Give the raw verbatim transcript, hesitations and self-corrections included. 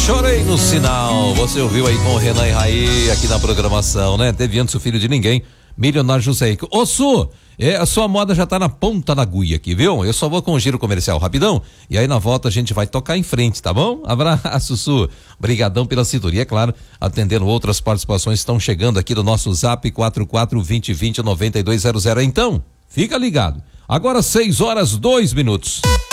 Chorei no sinal. Você ouviu aí com o Renan e Raí aqui na programação, né? Teve antes o filho de ninguém, Milionário José Rico. Ô, Su, é, a sua moda já tá na ponta da agulha aqui, viu? Eu só vou com um giro comercial rapidão e aí na volta a gente vai tocar em frente, tá bom? Abraço, Su. Brigadão pela sintonia, é claro, atendendo outras participações estão chegando aqui do nosso zap quatro quatro dois zero dois zero nove dois zero zero. Então, fica ligado. Agora seis horas, dois minutos.